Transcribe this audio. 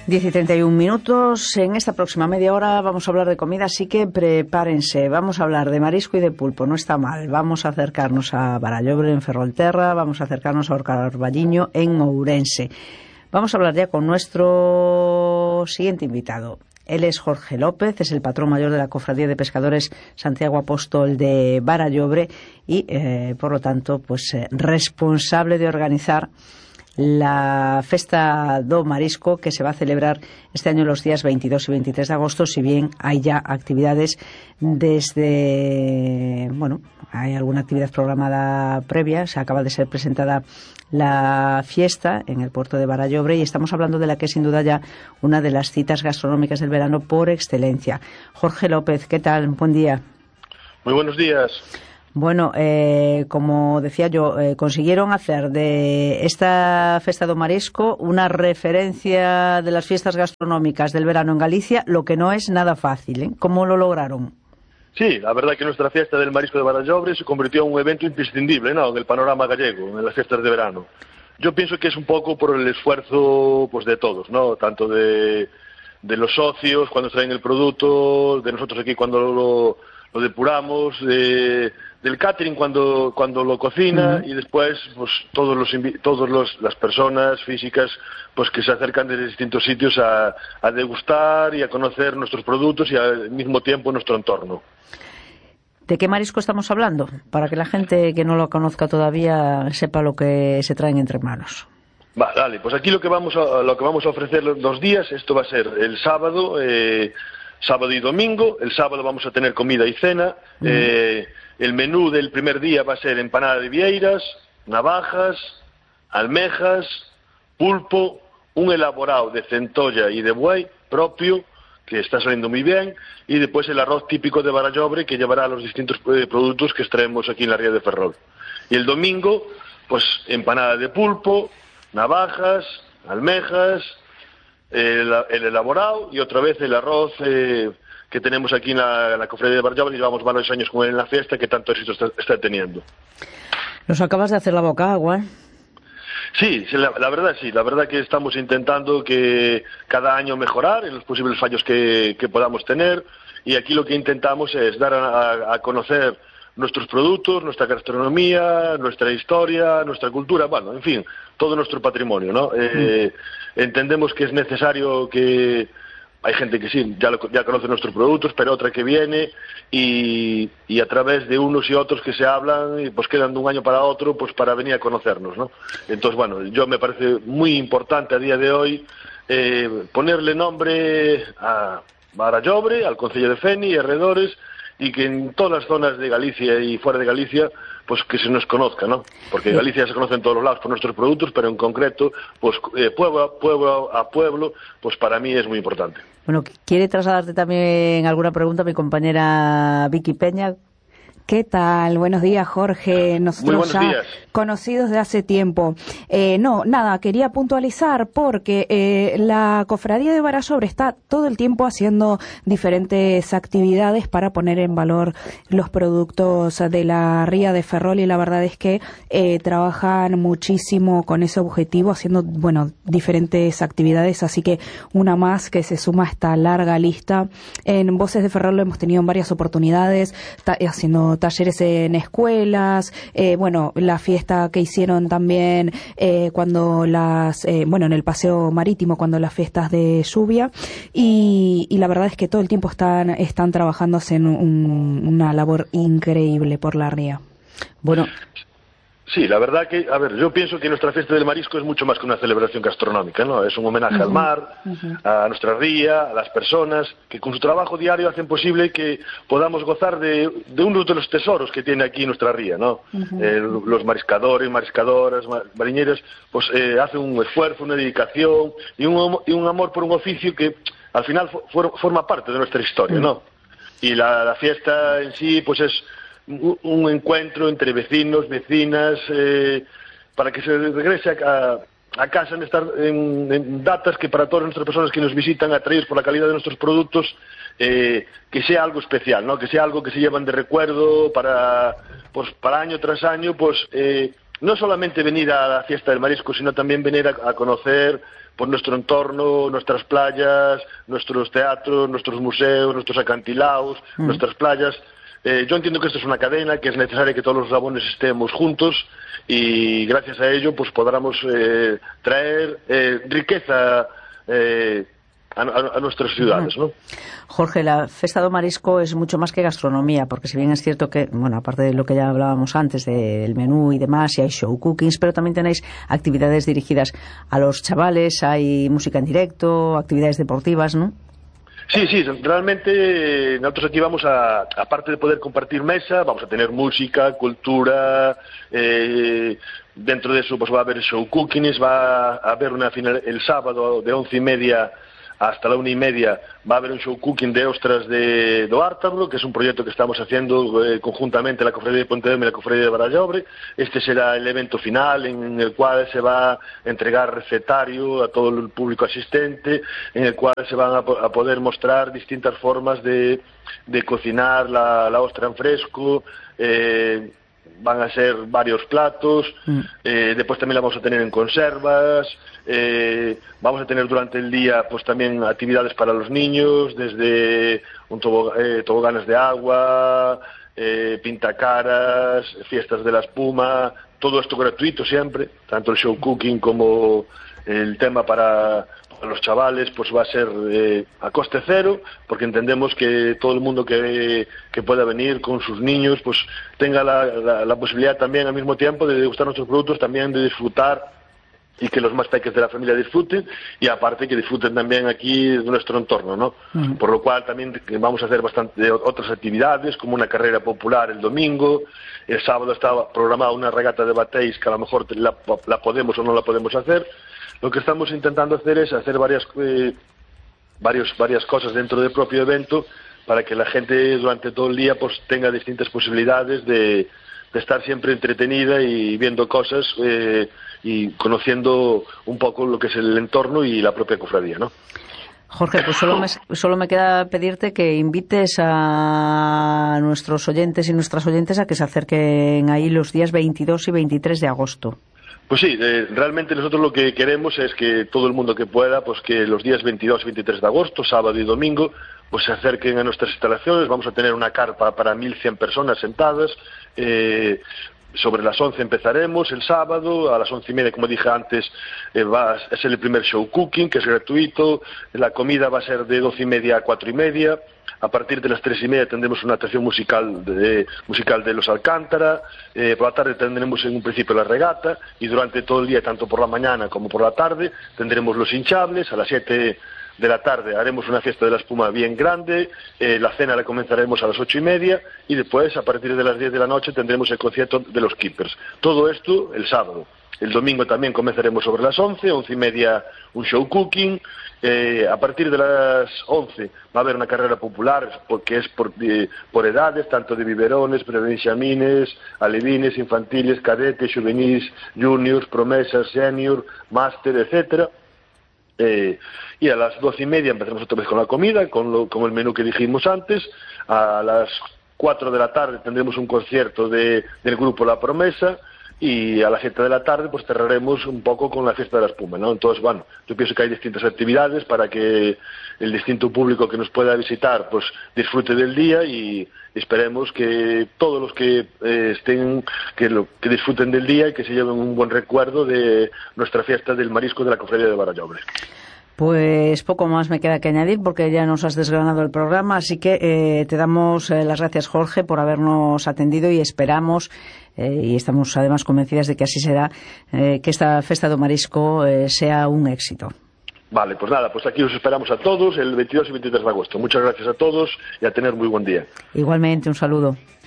10:31. En esta próxima media hora vamos a hablar de comida, así que prepárense. Vamos a hablar de marisco y de pulpo, no está mal. Vamos a acercarnos a Barallobre, en Ferrolterra, vamos a acercarnos a Orcarballiño, en Ourense. Vamos a hablar ya con nuestro siguiente invitado. Él es Jorge López, es el patrón mayor de la Cofradía de Pescadores Santiago Apóstol de Barallobre y, por lo tanto, pues responsable de organizar la Festa do Marisco, que se va a celebrar este año los días 22 y 23 de agosto, si bien hay ya actividades desde, hay alguna actividad programada previa. Se acaba de ser presentada la fiesta en el puerto de Barallobre y estamos hablando de la que es sin duda ya una de las citas gastronómicas del verano por excelencia. Jorge López, ¿qué tal? Buen día. Muy buenos días. Bueno, como decía yo, consiguieron hacer de esta Festa do Marisco una referencia de las fiestas gastronómicas del verano en Galicia, lo que no es nada fácil, ¿eh? ¿Cómo lo lograron? Sí, la verdad que nuestra fiesta del marisco de Barallobre se convirtió en un evento imprescindible, ¿no?, en el panorama gallego, en las fiestas de verano. Yo pienso que es un poco por el esfuerzo, pues, de todos, ¿no?, tanto de los socios cuando traen el producto, de nosotros aquí cuando lo depuramos, del catering cuando lo cocina, y después pues las personas físicas pues que se acercan desde distintos sitios a degustar y a conocer nuestros productos y al mismo tiempo nuestro entorno. ¿De qué marisco estamos hablando? Para que la gente que no lo conozca todavía sepa lo que se traen entre manos. Vale, pues aquí lo que vamos a ofrecer los 2 días, esto va a ser el sábado, sábado y domingo. El sábado vamos a tener comida y cena. El menú del primer día va a ser empanada de vieiras, navajas, almejas, pulpo, un elaborado de centolla y de buey propio, que está saliendo muy bien, y después el arroz típico de Barallobre, que llevará los distintos productos que extraemos aquí en la ría de Ferrol. Y el domingo, pues empanada de pulpo, navajas, almejas, el elaborado y otra vez el arroz que tenemos aquí en la Cofradía de Barallobre. Llevamos varios años con él en la fiesta, que tanto éxito está teniendo. Nos acabas de hacer la boca agua, ¿eh? Sí, la verdad que estamos intentando que cada año mejorar en los posibles fallos que podamos tener, y aquí lo que intentamos es dar a conocer nuestros productos, nuestra gastronomía, nuestra historia, nuestra cultura, en fin, todo nuestro patrimonio, ¿no? Entendemos que es necesario que... Hay gente que sí, ya conoce nuestros productos, pero otra que viene y a través de unos y otros que se hablan y pues quedan de un año para otro pues para venir a conocernos, ¿no? Entonces, yo me parece muy importante a día de hoy ponerle nombre a Barallobre, al concello de Feni y alrededores, y que en todas las zonas de Galicia y fuera de Galicia pues que se nos conozca, ¿no? Porque Galicia se conoce en todos los lados por nuestros productos, pero en concreto, pues pueblo a pueblo, pues para mí es muy importante. Bueno, quiere trasladarte también alguna pregunta a mi compañera Vicky Peña. ¿Qué tal? Buenos días, Jorge. Nosotros Muy buenos días. Conocidos de hace tiempo. Quería puntualizar porque la Cofradía de Barallobre está todo el tiempo haciendo diferentes actividades para poner en valor los productos de la ría de Ferrol, y la verdad es que trabajan muchísimo con ese objetivo, haciendo, diferentes actividades, así que una más que se suma a esta larga lista. En Voces de Ferrol lo hemos tenido en varias oportunidades, haciendo talleres en escuelas, la fiesta que hicieron también cuando en el paseo marítimo, cuando las fiestas de lluvia, y la verdad es que todo el tiempo están trabajando en una labor increíble por la ría. Sí, la verdad que, yo pienso que nuestra fiesta del marisco es mucho más que una celebración gastronómica, ¿no? Es un homenaje al mar, a nuestra ría, a las personas que con su trabajo diario hacen posible que podamos gozar de uno de los tesoros que tiene aquí nuestra ría, ¿no? Los mariscadores, mariscadoras, mariñeras, pues hacen un esfuerzo, una dedicación y un amor por un oficio que al final forma parte de nuestra historia, ¿no? Y la fiesta en sí, pues es un encuentro entre vecinos, vecinas, para que se regrese a casa en datas que para todas nuestras personas que nos visitan, atraídos por la calidad de nuestros productos, que sea algo especial, ¿no? Que sea algo que se llevan de recuerdo para año tras año, no solamente venir a la fiesta del marisco, sino también venir a conocer por nuestro entorno, nuestras playas, nuestros teatros, nuestros museos, nuestros acantilados, nuestras playas. Yo entiendo que esto es una cadena, que es necesario que todos los eslabones estemos juntos y gracias a ello pues podamos traer riqueza a nuestras ciudades, ¿no? Jorge, la Festa do Marisco es mucho más que gastronomía, porque si bien es cierto que, bueno, aparte de lo que ya hablábamos antes del menú y demás, y hay show cookings, pero también tenéis actividades dirigidas a los chavales, hay música en directo, actividades deportivas, ¿no? Sí, realmente nosotros aquí vamos aparte de poder compartir mesa, vamos a tener música, cultura, dentro de eso pues va a haber show cookings, va a haber una final el sábado de 11:30 hasta la 1:30 va a haber un show cooking de ostras do Ártablo, que es un proyecto que estamos haciendo conjuntamente la Cofradía de Pontevedra y la Cofradía de Barallobre. Este será el evento final en el cual se va a entregar recetario a todo el público asistente, en el cual se van a poder mostrar distintas formas de cocinar la ostra en fresco. Van a ser varios platos, después también la vamos a tener en conservas, vamos a tener durante el día pues también actividades para los niños, desde toboganes de agua, pintacaras, fiestas de la espuma, todo esto gratuito siempre, tanto el show cooking como el tema para los chavales pues va a ser a coste cero, porque entendemos que todo el mundo que pueda venir con sus niños pues tenga la posibilidad también al mismo tiempo de degustar nuestros productos, también de disfrutar y que los más pequeños de la familia disfruten y aparte que disfruten también aquí de nuestro entorno, ¿no? Por lo cual también vamos a hacer bastante otras actividades como una carrera popular el domingo, el sábado está programada una regata de batéis que a lo mejor la podemos o no la podemos hacer. Lo que estamos intentando hacer es hacer varias cosas dentro del propio evento para que la gente durante todo el día pues tenga distintas posibilidades de estar siempre entretenida y viendo cosas y conociendo un poco lo que es el entorno y la propia cofradía, ¿no? Jorge, pues solo me queda pedirte que invites a nuestros oyentes y nuestras oyentes a que se acerquen ahí los días 22 y 23 de agosto. Pues sí, realmente nosotros lo que queremos es que todo el mundo que pueda, pues que los días 22 y 23 de agosto, sábado y domingo, pues se acerquen a nuestras instalaciones. Vamos a tener una carpa para 1.100 personas sentadas. Sobre las 11 empezaremos el sábado, a las 11:30, como dije antes, va a ser el primer show cooking, que es gratuito. La comida va a ser de 12:30 a 4:30. A partir de las 3:30 tendremos una actuación musical de los Alcántara. Por la tarde tendremos en un principio la regata y durante todo el día, tanto por la mañana como por la tarde, tendremos los hinchables. A las 7 de la tarde haremos una fiesta de la espuma bien grande, la cena la comenzaremos a las 8:30 y después a partir de las 10 de la noche tendremos el concierto de los Keepers. Todo esto el sábado. El domingo también comenzaremos sobre las 11:30 un show cooking. A partir de las 11 va a haber una carrera popular porque es por edades, tanto de biberones, prebenjamines, alevines, infantiles, cadetes, juveniles, juniors, promesas, senior, máster, etcétera. Y a las 12:30 empezaremos otra vez con la comida, con el menú que dijimos antes. A las 4 de la tarde tendremos un concierto del grupo La Promesa y a las 7 de la tarde pues cerraremos un poco con la fiesta de la espuma, ¿no? Entonces, bueno, yo pienso que hay distintas actividades para que el distinto público que nos pueda visitar pues disfrute del día y esperemos que todos los que que disfruten del día y que se lleven un buen recuerdo de nuestra fiesta del marisco de la Cofradía de Barallobre. Pues poco más me queda que añadir porque ya nos has desgranado el programa, así que te damos las gracias, Jorge, por habernos atendido y esperamos, y estamos además convencidas de que así será, que esta Festa do Marisco sea un éxito. Vale, pues nada, pues aquí os esperamos a todos el 22 y 23 de agosto. Muchas gracias a todos y a tener muy buen día. Igualmente, un saludo.